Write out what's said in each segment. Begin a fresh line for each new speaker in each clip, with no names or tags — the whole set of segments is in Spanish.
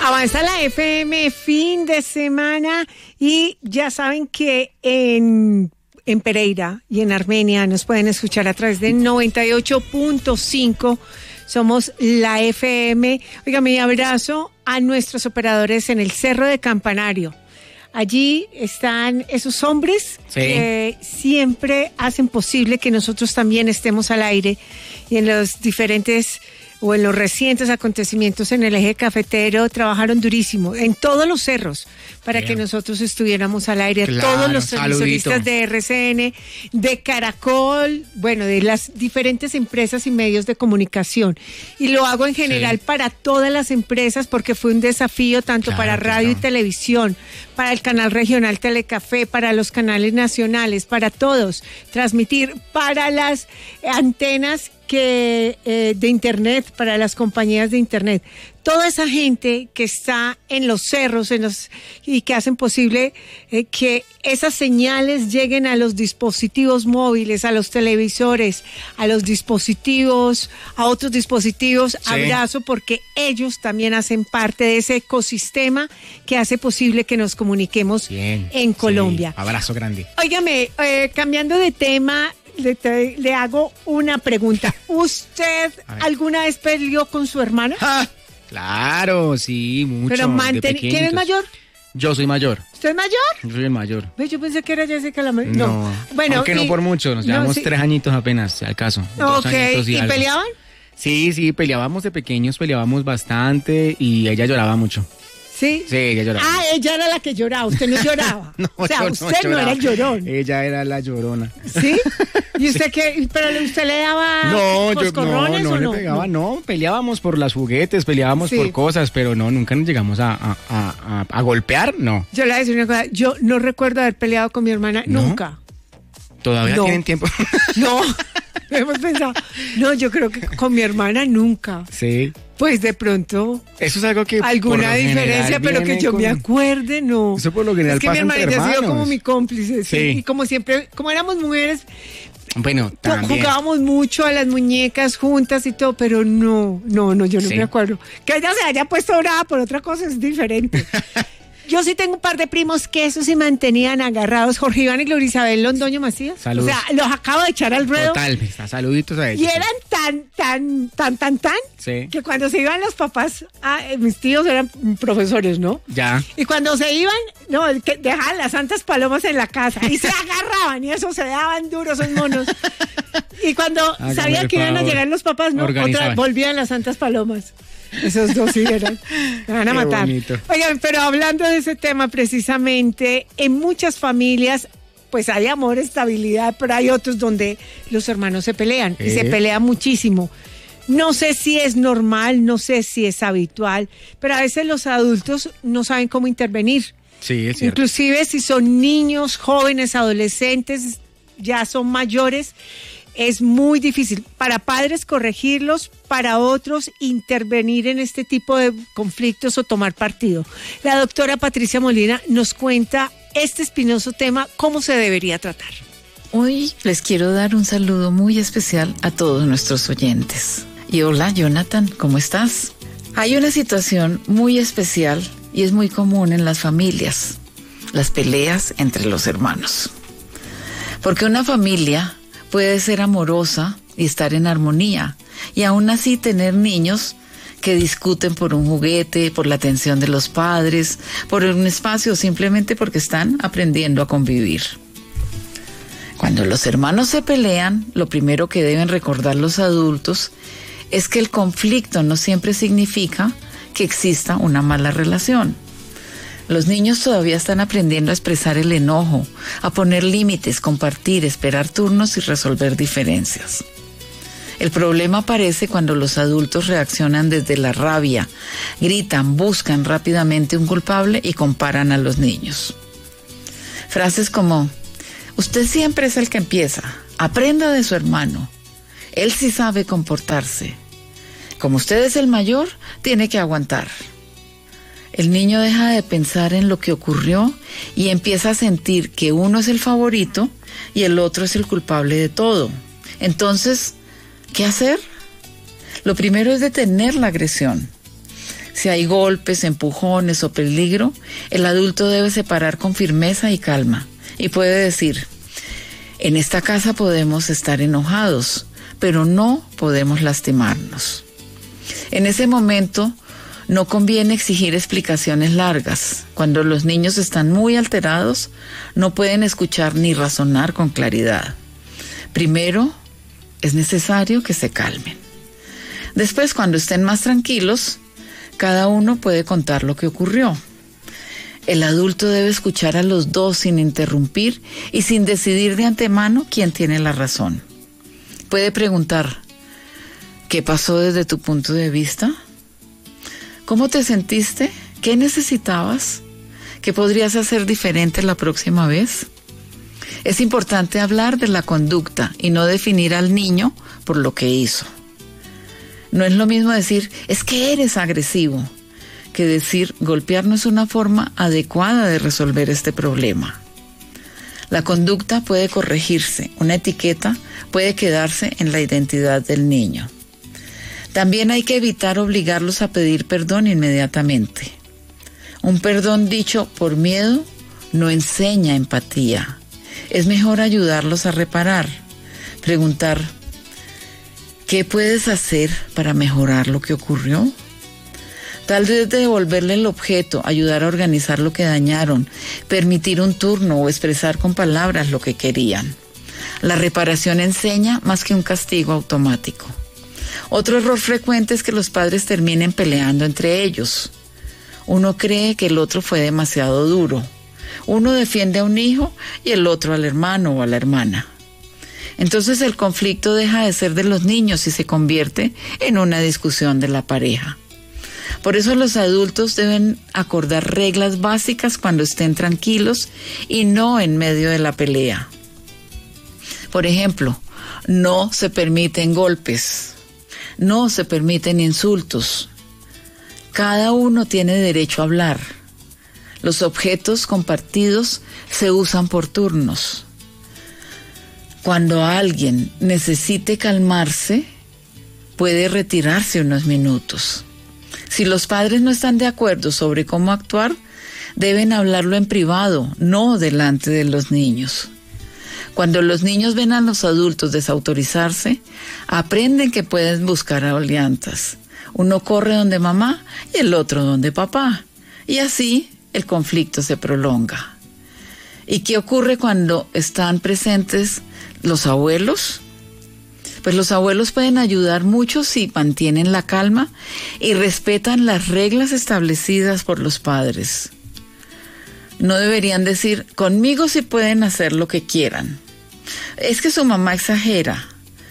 Avanza la FM, fin de semana, y ya saben que en Pereira y en Armenia nos pueden escuchar a través de 98.5. Somos la FM. Oiga, mi abrazo a nuestros operadores en el Cerro de Campanario. Allí están esos hombres que siempre hacen posible que nosotros también estemos al aire, y en los diferentes o en los recientes acontecimientos en el eje cafetero trabajaron durísimo en todos los cerros para que nosotros estuviéramos al aire. Claro, todos los emisoristas de RCN, de Caracol, bueno, de las diferentes empresas y medios de comunicación. Y lo hago en general para todas las empresas, porque fue un desafío tanto para radio y televisión, para el canal regional Telecafé, para los canales nacionales, para todos, transmitir para las antenas de internet, para las compañías de internet. Toda esa gente que está en los cerros y que hacen posible que esas señales lleguen a los dispositivos móviles, a los televisores, a los dispositivos, a otros dispositivos. Abrazo, porque ellos también hacen parte de ese ecosistema que hace posible que nos comuniquemos en Colombia.
Abrazo grande.
Óigame, cambiando de tema, le hago una pregunta. ¿Usted alguna vez peleó con su hermana?
Claro, sí, mucho.
Pero ¿quién es mayor?
Yo soy mayor.
¿Usted es mayor?
Yo soy el mayor.
Yo pensé que era Jessica la mayor.
No. Bueno, aunque no por mucho, nos llevamos 3 añitos apenas, si al caso.
¿Y peleaban?
Sí, peleábamos de pequeños, peleábamos bastante, y ella lloraba mucho.
¿Sí?
Sí, ella lloraba.
Ella era la que lloraba, usted no lloraba. Usted no era el llorón.
Ella era la llorona.
¿Sí? ¿Y usted qué? ¿Pero usted le daba coscorrones o no?
Le pegaba, no, peleábamos por las juguetes, peleábamos por cosas, pero no, nunca nos llegamos a golpear, no.
Yo le voy a decir una cosa, yo no recuerdo haber peleado con mi hermana, nunca.
¿Todavía tienen tiempo?
No, hemos pensado. No, yo creo que con mi hermana nunca.
Sí.
Pues de pronto.
Eso es algo que.
Alguna diferencia, pero que yo me acuerde, no.
Eso por lo general pasa entre hermanos. Es que mi hermana ha sido
como mi cómplice, sí. Y como siempre, como éramos mujeres.
Bueno, también.
Jugábamos mucho a las muñecas juntas y todo, pero no, yo no me acuerdo. Que ella se haya puesto brava por otra cosa es diferente. Yo sí tengo un par de primos que esos se mantenían agarrados. Jorge Iván y Gloria Isabel Londoño Macías.
Saludos.
O sea, los acabo de echar al ruedo.
Total, saluditos a ellos.
Y eran tan, que cuando se iban los papás, mis tíos eran profesores, ¿no?
Ya.
Y cuando se iban, dejaban las santas palomas en la casa y se agarraban, y eso se daban duros esos monos. Y cuando sabían que iban a llegar los papás, ¿no? Volvían las santas palomas. Esos dos sí eran. Me van a matar.
Bonito.
Oigan, pero hablando de ese tema precisamente, en muchas familias pues hay amor, estabilidad, pero hay otros donde los hermanos se pelean y se pelean muchísimo. No sé si es normal, no sé si es habitual, pero a veces los adultos no saben cómo intervenir.
Sí, es cierto.
Inclusive si son niños, jóvenes, adolescentes, ya son mayores. Es muy difícil para padres corregirlos, para otros intervenir en este tipo de conflictos o tomar partido. La doctora Patricia Molina nos cuenta este espinoso tema, cómo se debería tratar.
Hoy les quiero dar un saludo muy especial a todos nuestros oyentes. Y hola, Jonathan, ¿cómo estás? Hay una situación muy especial y es muy común en las familias, las peleas entre los hermanos. Porque una familia puede ser amorosa y estar en armonía, y aún así tener niños que discuten por un juguete, por la atención de los padres, por un espacio, simplemente porque están aprendiendo a convivir. Cuando los hermanos se pelean, lo primero que deben recordar los adultos es que el conflicto no siempre significa que exista una mala relación. Los niños todavía están aprendiendo a expresar el enojo, a poner límites, compartir, esperar turnos y resolver diferencias. El problema aparece cuando los adultos reaccionan desde la rabia, gritan, buscan rápidamente un culpable y comparan a los niños. Frases como, usted siempre es el que empieza, aprenda de su hermano, él sí sabe comportarse. Como usted es el mayor, tiene que aguantar. El niño deja de pensar en lo que ocurrió y empieza a sentir que uno es el favorito y el otro es el culpable de todo. Entonces, ¿qué hacer? Lo primero es detener la agresión. Si hay golpes, empujones o peligro, el adulto debe separar con firmeza y calma y puede decir: en esta casa podemos estar enojados, pero no podemos lastimarnos. En ese momento no conviene exigir explicaciones largas. Cuando los niños están muy alterados, no pueden escuchar ni razonar con claridad. Primero, es necesario que se calmen. Después, cuando estén más tranquilos, cada uno puede contar lo que ocurrió. El adulto debe escuchar a los dos sin interrumpir y sin decidir de antemano quién tiene la razón. Puede preguntar: ¿qué pasó desde tu punto de vista? ¿Cómo te sentiste? ¿Qué necesitabas? ¿Qué podrías hacer diferente la próxima vez? Es importante hablar de la conducta y no definir al niño por lo que hizo. No es lo mismo decir: es que eres agresivo, que decir: golpear no es una forma adecuada de resolver este problema. La conducta puede corregirse, una etiqueta puede quedarse en la identidad del niño. También hay que evitar obligarlos a pedir perdón inmediatamente. Un perdón dicho por miedo no enseña empatía. Es mejor ayudarlos a reparar, preguntar: ¿qué puedes hacer para mejorar lo que ocurrió? Tal vez devolverle el objeto, ayudar a organizar lo que dañaron, permitir un turno o expresar con palabras lo que querían. La reparación enseña más que un castigo automático. Otro error frecuente es que los padres terminen peleando entre ellos. Uno cree que el otro fue demasiado duro. Uno defiende a un hijo y el otro al hermano o a la hermana. Entonces el conflicto deja de ser de los niños y se convierte en una discusión de la pareja. Por eso los adultos deben acordar reglas básicas cuando estén tranquilos y no en medio de la pelea. Por ejemplo, no se permiten golpes, no se permiten insultos. Cada uno tiene derecho a hablar. Los objetos compartidos se usan por turnos. Cuando alguien necesite calmarse, puede retirarse unos minutos. Si los padres no están de acuerdo sobre cómo actuar, deben hablarlo en privado, no delante de los niños. Cuando los niños ven a los adultos desautorizarse, aprenden que pueden buscar alianzas. Uno corre donde mamá y el otro donde papá. Y así el conflicto se prolonga. ¿Y qué ocurre cuando están presentes los abuelos? Pues los abuelos pueden ayudar mucho si mantienen la calma y respetan las reglas establecidas por los padres. No deberían decir: conmigo sí pueden hacer lo que quieran. Es que su mamá exagera.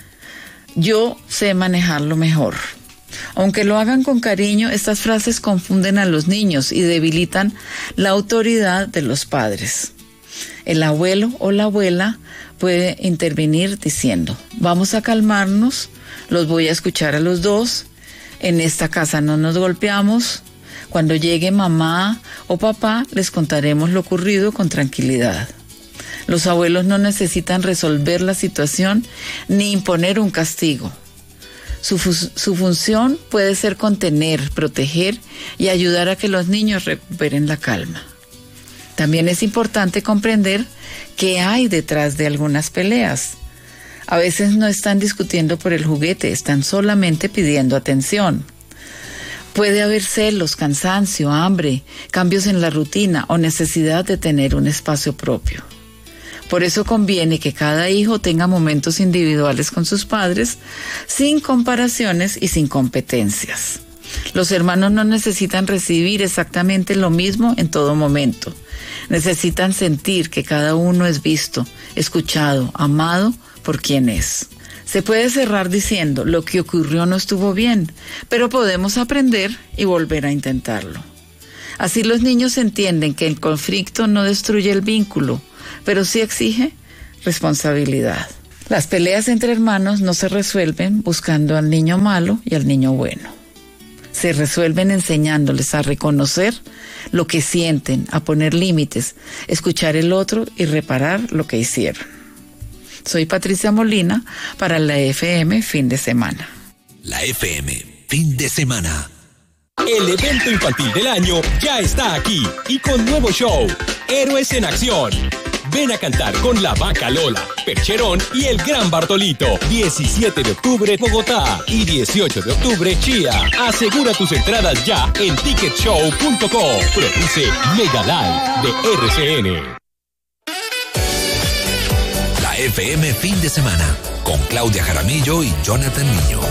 Yo sé manejarlo mejor. Aunque lo hagan con cariño, estas frases confunden a los niños y debilitan la autoridad de los padres. El abuelo o la abuela puede intervenir diciendo: vamos a calmarnos, los voy a escuchar a los dos, en esta casa no nos golpeamos, cuando llegue mamá o papá les contaremos lo ocurrido con tranquilidad. Los abuelos no necesitan resolver la situación ni imponer un castigo. Su función puede ser contener, proteger y ayudar a que los niños recuperen la calma. También es importante comprender qué hay detrás de algunas peleas. A veces no están discutiendo por el juguete, están solamente pidiendo atención. Puede haber celos, cansancio, hambre, cambios en la rutina o necesidad de tener un espacio propio. Por eso conviene que cada hijo tenga momentos individuales con sus padres, sin comparaciones y sin competencias. Los hermanos no necesitan recibir exactamente lo mismo en todo momento. Necesitan sentir que cada uno es visto, escuchado, amado por quien es. Se puede cerrar diciendo: lo que ocurrió no estuvo bien, pero podemos aprender y volver a intentarlo. Así los niños entienden que el conflicto no destruye el vínculo, pero sí exige responsabilidad. Las peleas entre hermanos no se resuelven buscando al niño malo y al niño bueno. Se resuelven enseñándoles a reconocer lo que sienten, a poner límites, escuchar el otro y reparar lo que hicieron. Soy Patricia Molina para la FM Fin de Semana.
La FM Fin de Semana. El evento infantil del año ya está aquí y con nuevo show, Héroes en Acción. Ven a cantar con la Vaca Lola, Percherón y el Gran Bartolito. 17 de octubre, Bogotá. Y 18 de octubre, Chía. Asegura tus entradas ya en ticketshow.com. Produce Mega Live de RCN.
La FM Fin de Semana, con Claudia Jaramillo y Jonathan Niño.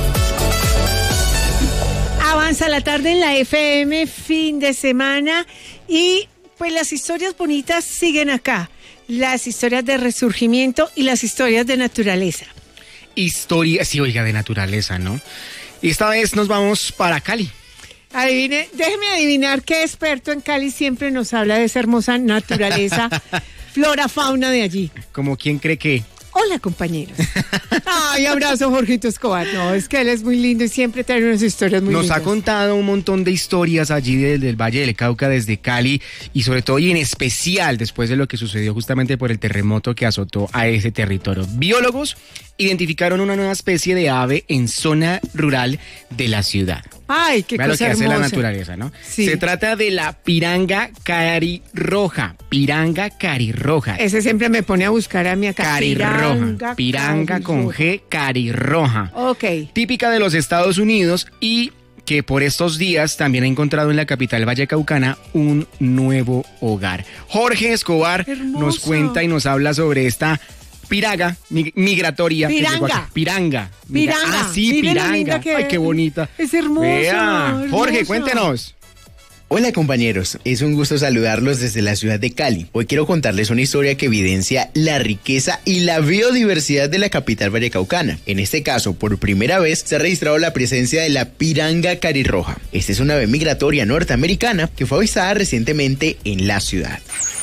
Avanza la tarde en la FM Fin de Semana y pues las historias bonitas siguen acá. Las historias de resurgimiento y las historias de naturaleza.
Historias, sí, oiga, de naturaleza, ¿no? Y esta vez nos vamos para Cali.
Déjeme adivinar qué experto en Cali siempre nos habla de esa hermosa naturaleza, flora, fauna de allí.
¿Como quién cree que?
Hola, compañeros. Ay, abrazo, Jorgito Escobar. No, es que él es muy lindo y siempre trae unas historias muy lindas.
Nos ha contado un montón de historias allí del Valle del Cauca, desde Cali, y sobre todo y en especial después de lo que sucedió justamente por el terremoto que azotó a ese territorio. Biólogos identificaron una nueva especie de ave en zona rural de la ciudad.
Ay, qué cosa hermosa.
Lo que hace la naturaleza, ¿no?
Sí.
Se trata de la piranga carirroja. Piranga carirroja.
Ese siempre me pone a buscar a mi acá.
Carirroja. Piranga con G, carirroja.
Ok.
Típica de los Estados Unidos y que por estos días también ha encontrado en la capital vallecaucana un nuevo hogar. Jorge Escobar nos cuenta y nos habla sobre esta piranga migratoria.
Piranga.
Ah, sí,
Miren
piranga. Ay, qué bonita.
Es hermosa.
Vea. Jorge, cuéntenos.
Hola compañeros, es un gusto saludarlos desde la ciudad de Cali. Hoy quiero contarles una historia que evidencia la riqueza y la biodiversidad de la capital vallecaucana. En este caso, por primera vez se ha registrado la presencia de la piranga carirroja. Esta es una ave migratoria norteamericana que fue avistada recientemente en la ciudad.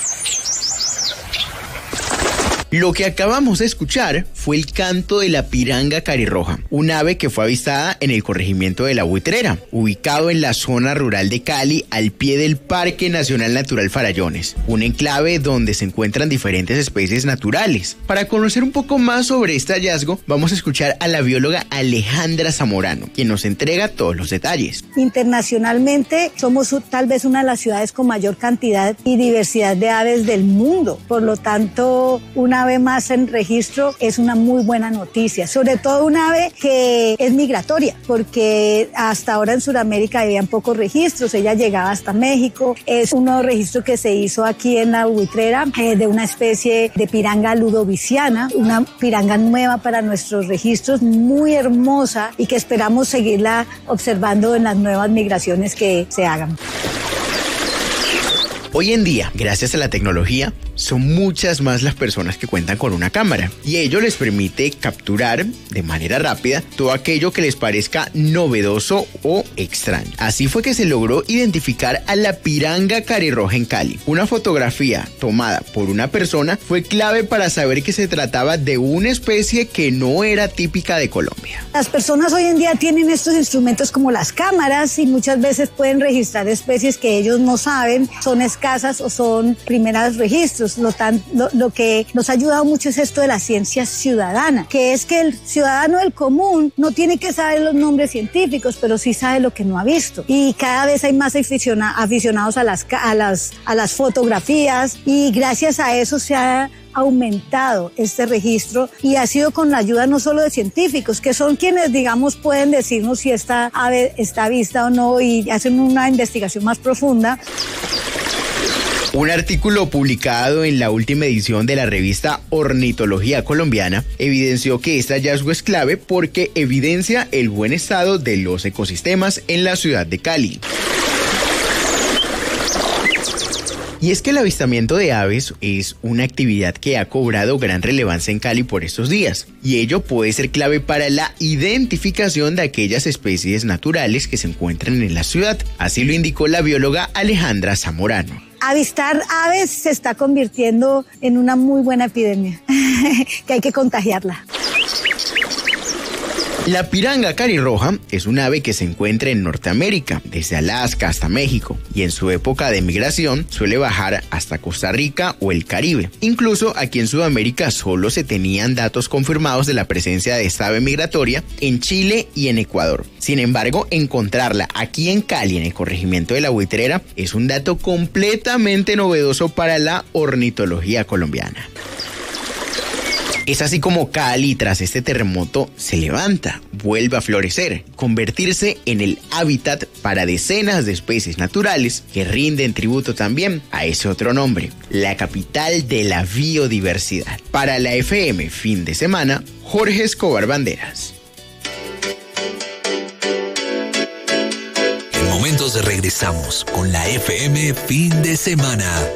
Lo que acabamos de escuchar fue el canto de la piranga carirroja, un ave que fue avistada en el corregimiento de La Buitrera, ubicado en la zona rural de Cali, al pie del Parque Nacional Natural Farallones, un enclave donde se encuentran diferentes especies naturales. Para conocer un poco más sobre este hallazgo, vamos a escuchar a la bióloga Alejandra Zamorano, quien nos entrega todos los detalles.
Internacionalmente somos tal vez una de las ciudades con mayor cantidad y diversidad de aves del mundo, por lo tanto, una ave más en registro es una muy buena noticia, sobre todo una ave que es migratoria, porque hasta ahora en Sudamérica habían pocos registros, ella llegaba hasta México, es un nuevo registro que se hizo aquí en La Buitrera de una especie de piranga ludoviciana, una piranga nueva para nuestros registros, muy hermosa y que esperamos seguirla observando en las nuevas migraciones que se hagan.
Hoy en día, gracias a la tecnología, son muchas más las personas que cuentan con una cámara y ello les permite capturar de manera rápida todo aquello que les parezca novedoso o extraño. Así fue que se logró identificar a la piranga carirroja en Cali. Una fotografía tomada por una persona fue clave para saber que se trataba de una especie que no era típica de Colombia.
Las personas hoy en día tienen estos instrumentos como las cámaras y muchas veces pueden registrar especies que ellos no saben, son escasas o son primeros registros. Lo que nos ha ayudado mucho es esto de la ciencia ciudadana, que es que el ciudadano del común no tiene que saber los nombres científicos, pero sí sabe lo que no ha visto. Y cada vez hay más aficionados a las fotografías y gracias a eso se ha aumentado este registro y ha sido con la ayuda no solo de científicos, que son quienes, digamos, pueden decirnos si esta ave está vista o no y hacen una investigación más profunda.
Un artículo publicado en la última edición de la revista Ornitología Colombiana evidenció que este hallazgo es clave porque evidencia el buen estado de los ecosistemas en la ciudad de Cali. Y es que el avistamiento de aves es una actividad que ha cobrado gran relevancia en Cali por estos días, y ello puede ser clave para la identificación de aquellas especies naturales que se encuentran en la ciudad. Así lo indicó la bióloga Alejandra Zamorano.
Avistar aves se está convirtiendo en una muy buena epidemia, que hay que contagiarla.
La piranga carirroja es un ave que se encuentra en Norteamérica, desde Alaska hasta México, y en su época de migración suele bajar hasta Costa Rica o el Caribe. Incluso aquí en Sudamérica solo se tenían datos confirmados de la presencia de esta ave migratoria en Chile y en Ecuador. Sin embargo, encontrarla aquí en Cali, en el corregimiento de La Buitrera, es un dato completamente novedoso para la ornitología colombiana. Es así como Cali, tras este terremoto, se levanta, vuelve a florecer, convertirse en el hábitat para decenas de especies naturales que rinden tributo también a ese otro nombre, la capital de la biodiversidad. Para la FM Fin de Semana, Jorge Escobar Banderas.
En momentos regresamos con la FM Fin de Semana.